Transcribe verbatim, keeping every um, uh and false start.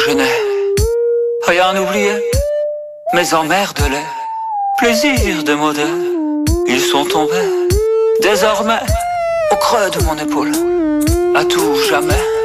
je n'ai rien oublié, mais emmerde-les plaisirs démodés. Ils sont tombés désormais au creux de mon épaule, à tout jamais.